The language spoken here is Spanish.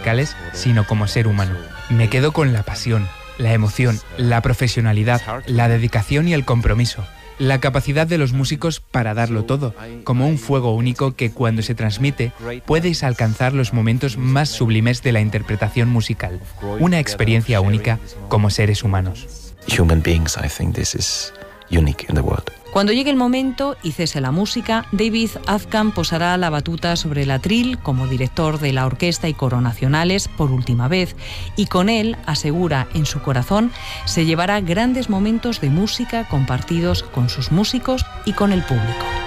musicales, sino como ser humano. Me quedo con la pasión, la emoción, la profesionalidad, la dedicación y el compromiso. La capacidad de los músicos para darlo todo, como un fuego único que cuando se transmite puedes alcanzar los momentos más sublimes de la interpretación musical. Una experiencia única como seres humanos. Human beings, I think this is unique in the world. Cuando llegue el momento y cese la música, David Azcan posará la batuta sobre el atril como director de la Orquesta y Coro Nacionales por última vez, y con él, asegura en su corazón, se llevará grandes momentos de música compartidos con sus músicos y con el público.